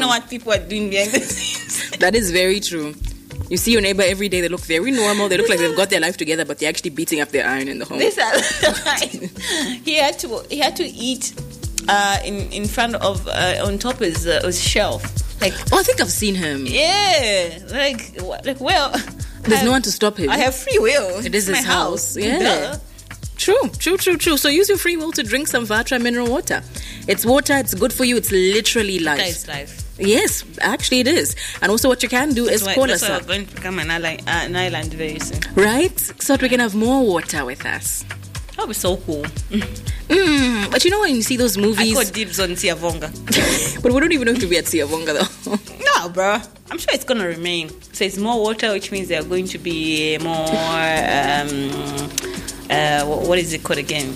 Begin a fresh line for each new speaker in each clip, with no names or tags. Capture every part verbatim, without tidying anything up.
know what people are doing behind the scenes.
That is very true. You see your neighbor every day, they look very normal. They look like they've got their life together, but they're actually beating up their iron in the home.
This he had to he had to eat uh, in in front of uh, on top of his, uh, his shelf. Like,
oh, I think I've seen him.
Yeah, like like well,
there's
have,
no one to stop him.
I have free will.
It is
it's
his
my
house.
house.
Yeah.
Duh.
True, true, true, true. So use your free will to drink some Vatra mineral water. It's water. It's good for you. It's literally life.
It's life.
Yes, actually it is. And also what you can do
that's
is
why,
call
that's
us
why
up.
We're going to become an island, uh, an island very soon.
Right? So that we can have more water with us.
That would be so cool.
Mm, but you know when you see those movies...
I got dibs on Siavonga.
But we don't even know if to be at Siavonga though.
No, bro. I'm sure it's going to remain. So it's more water, which means there are going to be more... Um, uh, what, what is it called again?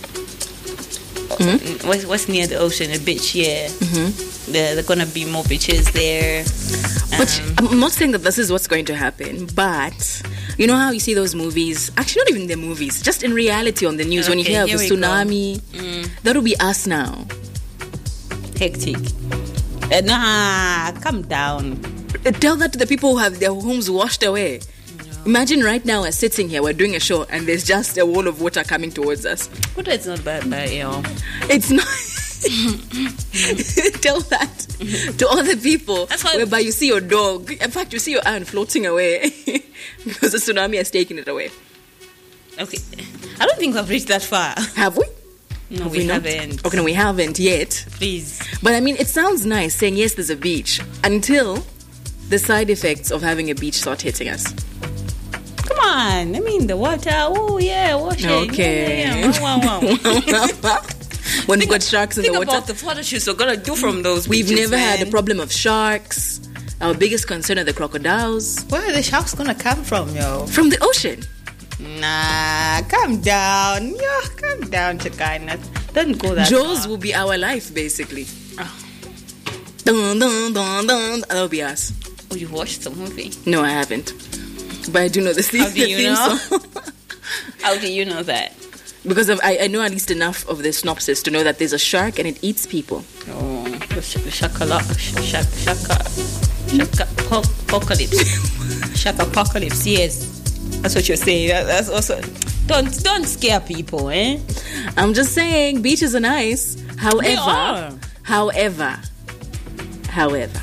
Mm-hmm. What's, what's near the ocean? A beach, yeah. Mm-hmm. There, there are going to be more beaches there.
But
Um,
I'm not saying that this is what's going to happen, but you know how you see those movies, actually not even the movies, just in reality on the news,
okay,
when you hear of a tsunami,
mm.
that'll be us now.
Hectic. Uh, nah, calm down.
Tell that to the people who have their homes washed away. Imagine right now we're sitting here, we're doing a show, and there's just a wall of water coming towards us.
Water is not bad, but you know.
It's not. Tell that to other people.
That's why
whereby you see your dog. In fact, you see your iron floating away because the tsunami has taken it away.
Okay, I don't think we've reached that far.
Have we?
No,
Have
we,
we not?
haven't.
Okay, no, we haven't yet.
Please.
But I mean, it sounds nice saying yes, there's a beach until the side effects of having a beach start hitting us.
Come on. I mean, the water. Oh, yeah, wash it.
Okay.
Yeah, yeah, yeah. Wow, wow, wow.
When we've got sharks in the
Think
water.
about the photo shoots we're going to do from those
We've
beaches,
never
man.
had a problem of sharks. Our biggest concern are the crocodiles.
Where are the sharks going to come from, yo?
From the ocean.
Nah, calm down. Yeah, calm down, Chakana. Don't go that
Jaws
far.
will be our life, basically.
Oh.
Dun, dun, dun, dun. That'll be us.
Oh, you watched the movie?
No, I haven't. But I do know the theme,
How do
the
you
theme
know?
song.
How do you know that?
Because of, I, I know at least enough of the synopsis to know that there's a shark and it eats people.
Oh, the sh- shakala, sh- shak, shaka, shaka, po- apocalypse, shaka apocalypse. Yes, that's what you're saying. That, that's also don't don't scare people, eh?
I'm just saying, beaches are nice. However,
They are.
however, however,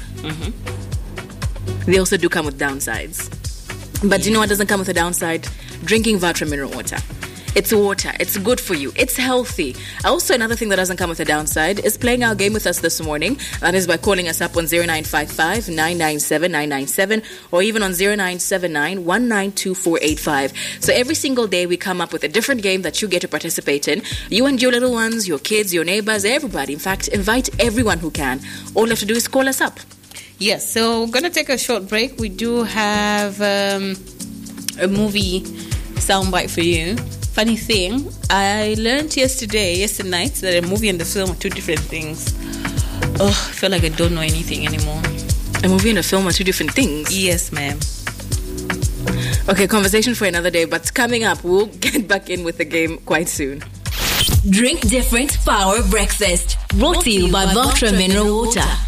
Mm-hmm.
they also do come with downsides. But do you know what doesn't come with a downside? Drinking Vatra mineral water. It's water. It's good for you. It's healthy. Also, another thing that doesn't come with a downside is playing our game with us this morning. That is by calling us up on zero nine five five, nine nine seven, nine nine seven or even on zero nine seven nine, one nine two four eight five. So every single day we come up with a different game that you get to participate in. You and your little ones, your kids, your neighbors, everybody. In fact, invite everyone who can. All you have to do is call us up.
Yes, so we're going to take a short break. We do have um, a movie soundbite for you. Funny thing, I learned yesterday, yesterday night, that a movie and the film are two different things. Oh, I feel like I don't know anything anymore.
A movie and a film are two different things.
Yes, ma'am.
Okay, conversation for another day, but coming up, we'll get back in with the game quite soon.
Drink Different Power Breakfast. Brought to you by Vatra Mineral Water.